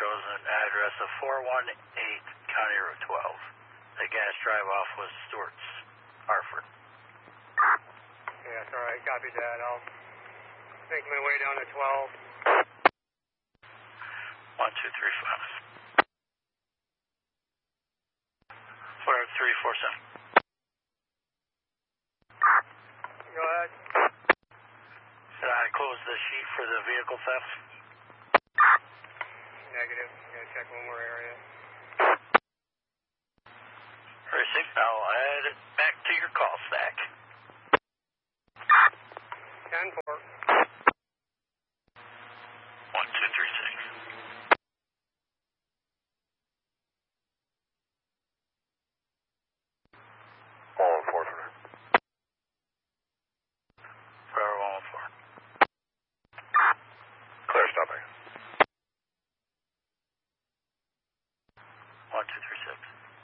shows an address of 418 County Route 12. The gas drive-off was Stewart's, Hartford. Yeah, that's all right. Copy that. I'll make my way down to 12. 1235. 4347. Go ahead. Did I close the sheet for the vehicle theft? Negative. Gotta check one more area. Received. I'll add it back to your call stack. 10-4.